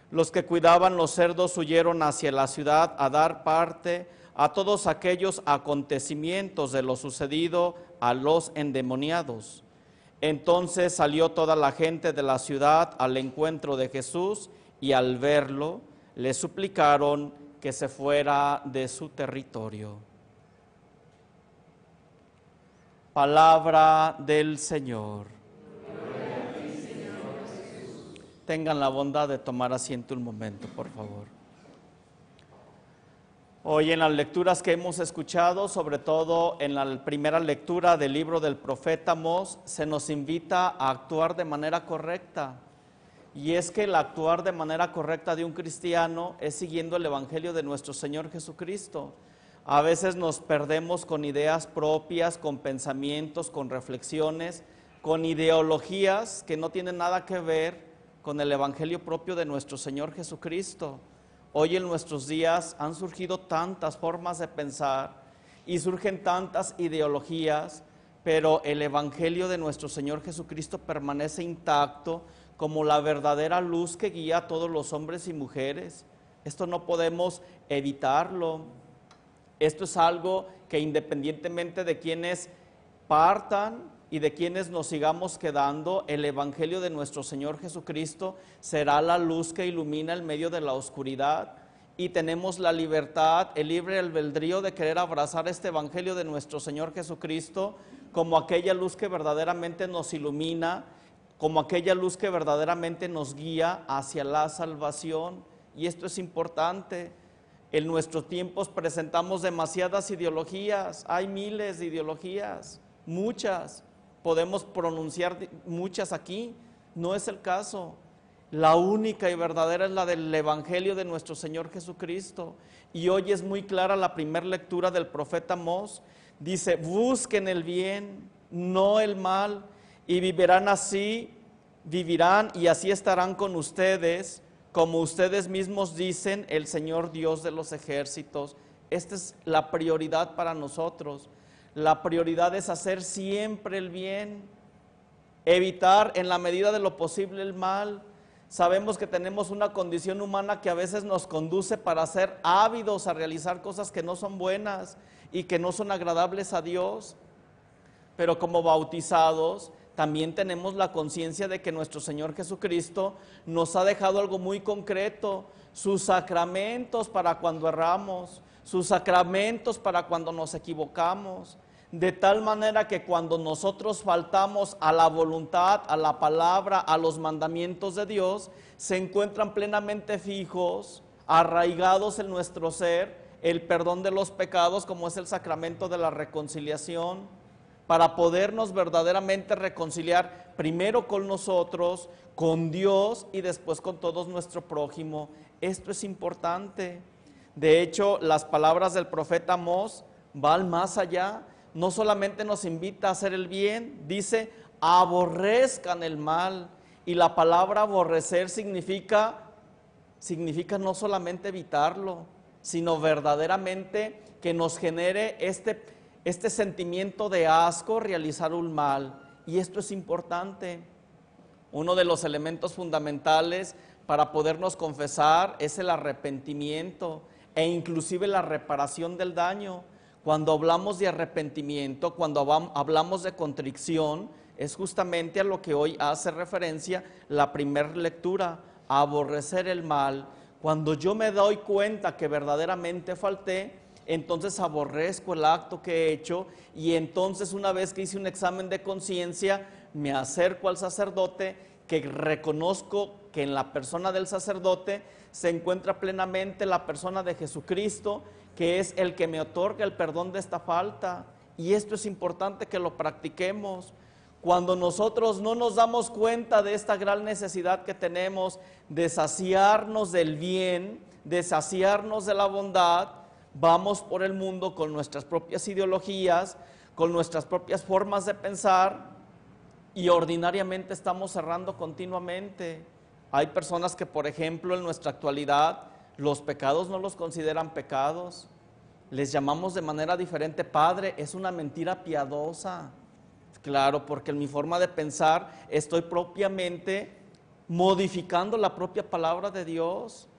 Los que cuidaban los cerdos huyeron hacia la ciudad a dar parte a todos aquellos acontecimientos de lo sucedido a los endemoniados. Entonces salió toda la gente de la ciudad al encuentro de Jesús y al verlo le suplicaron que se fuera de su territorio. Palabra del Señor. Tengan la bondad de tomar asiento un momento, por favor. Hoy en las lecturas que hemos escuchado, sobre todo en la primera lectura del libro del profeta Amós, se nos invita a actuar de manera correcta. Y es que el actuar de manera correcta de un cristiano es siguiendo el Evangelio de nuestro Señor Jesucristo. A veces nos perdemos con ideas propias, con pensamientos, con reflexiones, con ideologías que no tienen nada que ver con el Evangelio propio de nuestro Señor Jesucristo. Hoy en nuestros días han surgido tantas formas de pensar y surgen tantas ideologías, pero el Evangelio de nuestro Señor Jesucristo permanece intacto como la verdadera luz que guía a todos los hombres y mujeres. Esto no podemos evitarlo. Esto es algo que independientemente de quienes partan y de quienes nos sigamos quedando, el Evangelio de nuestro Señor Jesucristo será la luz que ilumina el medio de la oscuridad, y tenemos la libertad, el libre albedrío de querer abrazar este Evangelio de nuestro Señor Jesucristo como aquella luz que verdaderamente nos ilumina, como aquella luz que verdaderamente nos guía hacia la salvación. Y esto es importante. En nuestros tiempos presentamos demasiadas ideologías, hay miles de ideologías, muchas. Podemos pronunciar muchas aquí, no es el caso. La única y verdadera es la del Evangelio de nuestro Señor Jesucristo. Y hoy es muy clara la primera lectura del profeta Amós. Dice: busquen el bien, no el mal, y vivirán y así estarán con ustedes, como ustedes mismos dicen, el Señor Dios de los ejércitos. Esta es la prioridad para nosotros. La prioridad es hacer siempre el bien, evitar en la medida de lo posible el mal. Sabemos que tenemos una condición humana que a veces nos conduce para ser ávidos a realizar cosas que no son buenas y que no son agradables a Dios. Pero como bautizados también tenemos la conciencia de que nuestro Señor Jesucristo nos ha dejado algo muy concreto: sus sacramentos para cuando erramos, sus sacramentos para cuando nos equivocamos, de tal manera que cuando nosotros faltamos a la voluntad, a la palabra, a los mandamientos de Dios, se encuentran plenamente fijos, arraigados en nuestro ser, el perdón de los pecados, como es el sacramento de la reconciliación, para podernos verdaderamente reconciliar primero con nosotros, con Dios y después con todo nuestro prójimo. Esto es importante. De hecho, las palabras del profeta Amós van más allá. No solamente nos invita a hacer el bien, dice: aborrezcan el mal. Y la palabra aborrecer significa no solamente evitarlo, sino verdaderamente que nos genere este sentimiento de asco realizar un mal. Y esto es importante. Uno de los elementos fundamentales para podernos confesar es el arrepentimiento e inclusive la reparación del daño. Cuando hablamos de arrepentimiento, cuando hablamos de contrición, es justamente a lo que hoy hace referencia la primera lectura: aborrecer el mal. Cuando yo me doy cuenta que verdaderamente falté, entonces aborrezco el acto que he hecho, y entonces, una vez que hice un examen de conciencia, me acerco al sacerdote, que reconozco que en la persona del sacerdote se encuentra plenamente la persona de Jesucristo, que es el que me otorga el perdón de esta falta. Y esto es importante que lo practiquemos. Cuando nosotros no nos damos cuenta de esta gran necesidad que tenemos de saciarnos del bien, de saciarnos de la bondad, vamos por el mundo con nuestras propias ideologías, con nuestras propias formas de pensar, y ordinariamente estamos errando continuamente. Hay personas que, por ejemplo, en nuestra actualidad, los pecados no los consideran pecados. Les llamamos de manera diferente: padre, es una mentira piadosa. Claro, porque en mi forma de pensar estoy propiamente modificando la propia palabra de Dios,